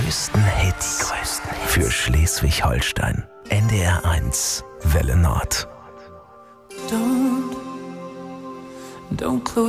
größten Hits für Schleswig-Holstein. NDR 1, Welle Nord. Don't close